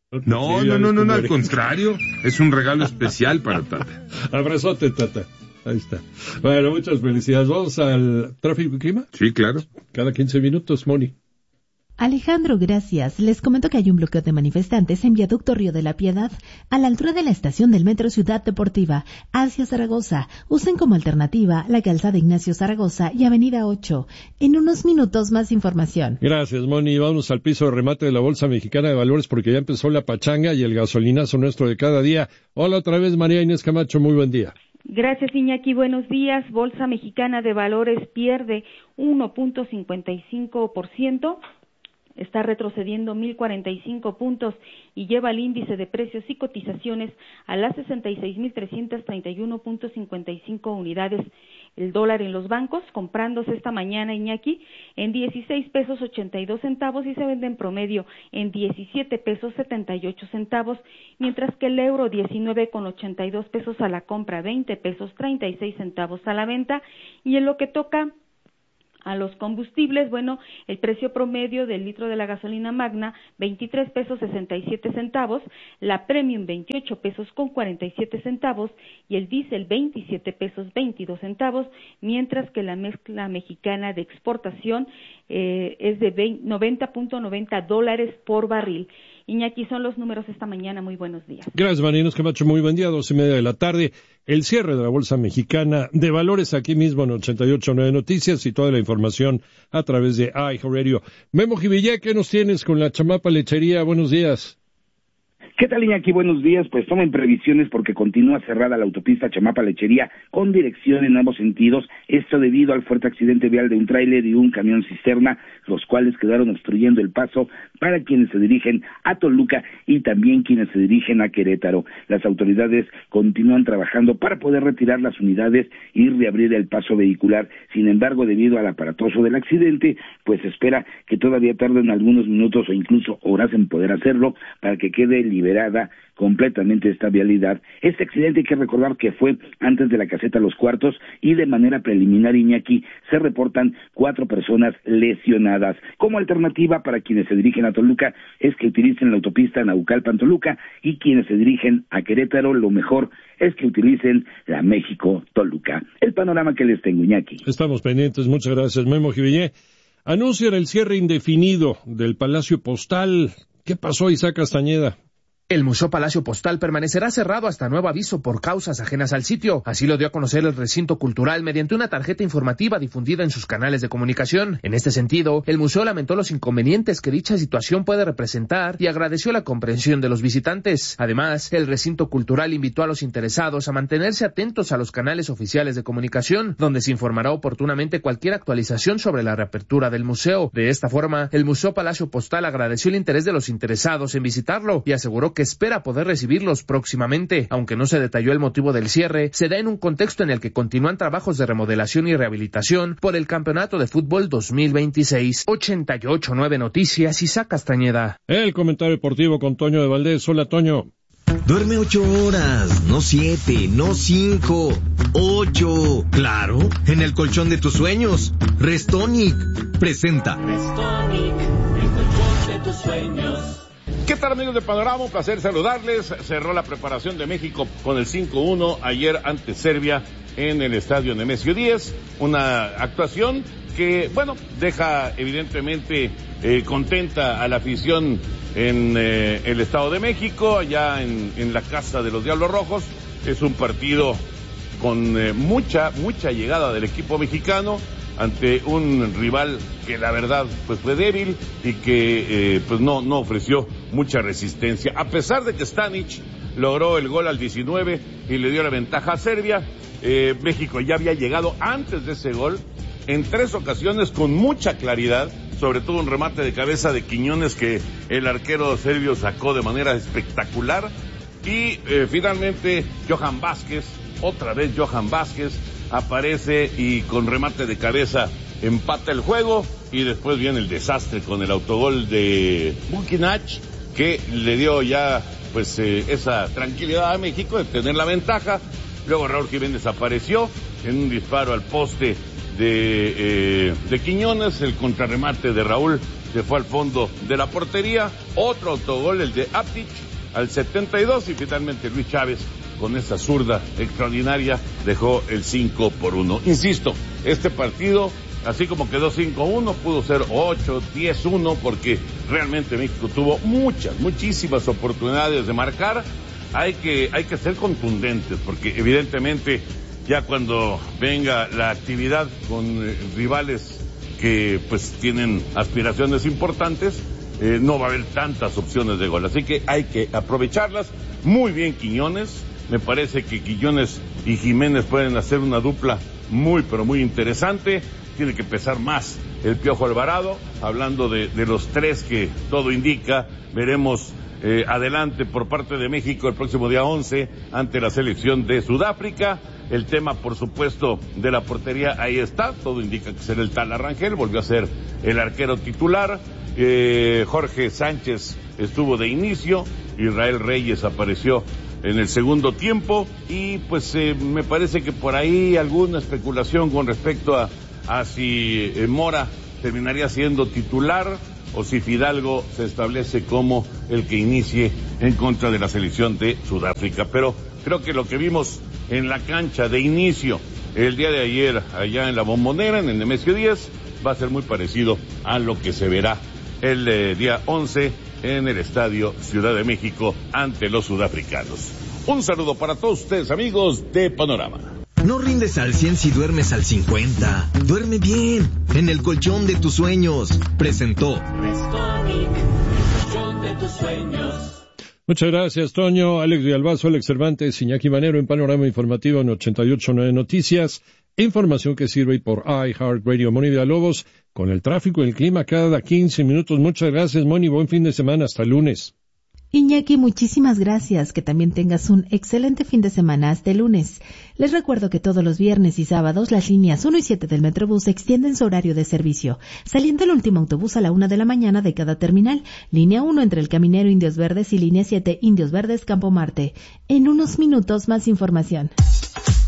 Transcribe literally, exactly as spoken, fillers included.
No, no, no, no, no, al contrario, es un regalo especial para Tata. Abrazote, Tata. Ahí está. Bueno, muchas felicidades. ¿Vamos al tráfico y clima? Sí, claro. Cada quince minutos, Moni. Alejandro, gracias. Les comento que hay un bloqueo de manifestantes en Viaducto Río de la Piedad, a la altura de la estación del Metro Ciudad Deportiva, hacia Zaragoza. Usen como alternativa la calzada Ignacio Zaragoza y Avenida ocho. En unos minutos más información. Gracias, Moni. Vamos al piso de remate de la Bolsa Mexicana de Valores porque ya empezó la pachanga y el gasolinazo nuestro de cada día. Hola otra vez, María Inés Camacho. Muy buen día. Gracias, Iñaki. Buenos días. Bolsa Mexicana de Valores pierde uno punto cincuenta y cinco por ciento. Está retrocediendo mil cuarenta y cinco puntos y lleva el índice de precios y cotizaciones a las sesenta y seis mil trescientos treinta y uno punto cincuenta y cinco unidades. El dólar en los bancos, comprándose esta mañana, Iñaki, en dieciséis pesos ochenta y dos centavos y se vende en promedio en diecisiete pesos setenta y ocho centavos, mientras que el euro diecinueve con ochenta y dos pesos a la compra, veinte pesos treinta y seis centavos a la venta. Y en lo que toca a los combustibles, bueno, el precio promedio del litro de la gasolina magna, veintitrés pesos sesenta y siete centavos, la premium veintiocho pesos con cuarenta y siete centavos y el diésel veintisiete pesos veintidós centavos, mientras que la mezcla mexicana de exportación eh, es de noventa punto noventa dólares por barril. Iñaki, son los números esta mañana. Muy buenos días. Gracias, Marinos Camacho. Muy buen día, dos y media de la tarde. El cierre de la Bolsa Mexicana de Valores aquí mismo en ochenta y ocho punto nueve Noticias y toda la información a través de iHeartRadio. Memo Jivillé, ¿qué nos tienes con la Chamapa Lechería? Buenos días. ¿Qué tal, Iñaki? Buenos días. Pues tomen previsiones porque continúa cerrada la autopista Chamapa-Lechería con dirección en ambos sentidos. Esto debido al fuerte accidente vial de un tráiler y un camión cisterna, los cuales quedaron obstruyendo el paso para quienes se dirigen a Toluca y también quienes se dirigen a Querétaro. Las autoridades continúan trabajando para poder retirar las unidades y reabrir el paso vehicular. Sin embargo, debido al aparatoso del accidente, pues se espera que todavía tarden algunos minutos o incluso horas en poder hacerlo para que quede liberado completamente esta vialidad. Este accidente hay que recordar que fue antes de la caseta Los Cuartos y de manera preliminar, Iñaki, se reportan cuatro personas lesionadas. Como alternativa para quienes se dirigen a Toluca es que utilicen la autopista Naucalpan-Toluca y quienes se dirigen a Querétaro lo mejor es que utilicen la México-Toluca. El panorama que les tengo, Iñaki. Estamos pendientes. Muchas gracias, Memo Jivillé. Anuncian el cierre indefinido del Palacio Postal. ¿Qué pasó, Isaac Castañeda? El Museo Palacio Postal permanecerá cerrado hasta nuevo aviso por causas ajenas al sitio. Así lo dio a conocer el recinto cultural mediante una tarjeta informativa difundida en sus canales de comunicación. En este sentido, el museo lamentó los inconvenientes que dicha situación puede representar y agradeció la comprensión de los visitantes. Además, el recinto cultural invitó a los interesados a mantenerse atentos a los canales oficiales de comunicación, donde se informará oportunamente cualquier actualización sobre la reapertura del museo. De esta forma, el Museo Palacio Postal agradeció el interés de los interesados en visitarlo y aseguró que que espera poder recibirlos próximamente. Aunque no se detalló el motivo del cierre, se da en un contexto en el que continúan trabajos de remodelación y rehabilitación por el Campeonato de Fútbol dos mil veintiséis. ochenta y ocho punto nueve Noticias, Isaac Castañeda. El comentario deportivo con Toño de Valdés. Hola, Toño. Duerme ocho horas, no siete, no cinco, ocho. Claro, en el colchón de tus sueños. Restonic presenta. Restonic, el colchón de tus sueños. ¿Qué tal, amigos de Panorama? Un placer saludarles. Cerró la preparación de México con el cinco uno ayer ante Serbia en el estadio Nemesio diez. Una actuación que, bueno, deja evidentemente eh, contenta a la afición en eh, el Estado de México, allá en, en la casa de los Diablos Rojos. Es un partido con eh, mucha, mucha llegada del equipo mexicano ante un rival que la verdad pues fue débil y que eh, pues no, no ofreció mucha resistencia. A pesar de que Stanic logró el gol al diecinueve y le dio la ventaja a Serbia, eh, México ya había llegado antes de ese gol en tres ocasiones con mucha claridad, sobre todo un remate de cabeza de Quiñones que el arquero serbio sacó de manera espectacular y eh, finalmente Johan Vázquez, otra vez Johan Vázquez, aparece y con remate de cabeza empata el juego y después viene el desastre con el autogol de Bukinach que le dio ya pues eh, esa tranquilidad a México de tener la ventaja. Luego Raúl Jiménez apareció en un disparo al poste de, eh, de Quiñones, el contrarremate de Raúl se fue al fondo de la portería. Otro autogol, el de Aptic, al setenta y dos, y finalmente Luis Chávez, con esa zurda extraordinaria, dejó el cinco por uno. Insisto, este partido, así como quedó cinco uno, pudo ser ocho, diez uno, porque realmente México tuvo muchas, muchísimas oportunidades de marcar. Hay que, hay que ser contundentes, porque evidentemente ya cuando venga la actividad con eh, rivales que pues tienen aspiraciones importantes, eh, no va a haber tantas opciones de gol, así que hay que aprovecharlas. Muy bien Quiñones, me parece que Quiñones y Jiménez pueden hacer una dupla muy pero muy interesante. Tiene que pesar más el Piojo Alvarado, hablando de, de los tres que todo indica, veremos eh, adelante por parte de México el próximo día once ante la selección de Sudáfrica. El tema, por supuesto, de la portería, ahí está, todo indica que será el Tala Rangel, volvió a ser el arquero titular. eh, Jorge Sánchez estuvo de inicio, Israel Reyes apareció en el segundo tiempo, y pues eh, me parece que por ahí alguna especulación con respecto a, a si eh, Mora terminaría siendo titular o si Fidalgo se establece como el que inicie en contra de la selección de Sudáfrica. Pero creo que lo que vimos en la cancha de inicio el día de ayer allá en la Bombonera, en el Nemesio diez, va a ser muy parecido a lo que se verá el eh, día once en el Estadio Ciudad de México ante los sudafricanos. Un saludo para todos ustedes, amigos de Panorama. No rindes al cien si duermes al cincuenta. Duerme bien, en el colchón de tus sueños. Presentó Restonic, el colchón de tus sueños. Muchas gracias, Toño. Alex Villalbazo, Alex Cervantes, Iñaki Manero en Panorama Informativo en ochenta y ocho punto nueve Noticias. Información que sirve por iHeartRadio. Moni Villalobos, con el tráfico y el clima cada quince minutos. Muchas gracias, Moni. Buen fin de semana. Hasta el lunes. Iñaki, muchísimas gracias. Que también tengas un excelente fin de semana hasta el lunes. Les recuerdo que todos los viernes y sábados las líneas uno y siete del Metrobús extienden su horario de servicio, saliendo el último autobús a la una de la mañana de cada terminal. Línea uno entre el Caminero Indios Verdes y línea siete Indios Verdes Campo Marte. En unos minutos más información.